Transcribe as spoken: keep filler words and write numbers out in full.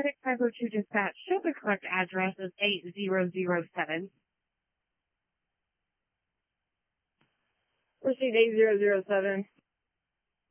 Medic five oh two dispatch. Show the correct address as eight zero zero seven. Received eight zero zero seven.